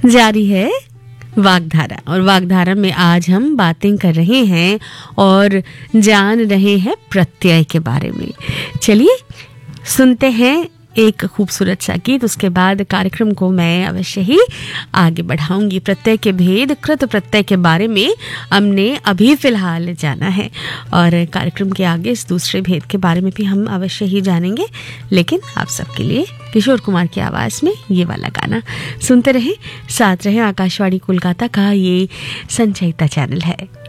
जारी है वागधारा, और वागधारा में आज हम बातें कर रहे हैं और जान रहे हैं प्रत्यय के बारे में। चलिए सुनते हैं एक खूबसूरत सा गीत, उसके बाद कार्यक्रम को मैं अवश्य ही आगे बढ़ाऊंगी। प्रत्यय के भेद, कृत प्रत्यय के बारे में हमने अभी फिलहाल जाना है और कार्यक्रम के आगे इस दूसरे भेद के बारे में भी हम अवश्य ही जानेंगे। लेकिन आप सबके लिए किशोर कुमार की आवाज़ में ये वाला गाना सुनते रहें, साथ रहें। आकाशवाणी कोलकाता का ये संचयिता चैनल है।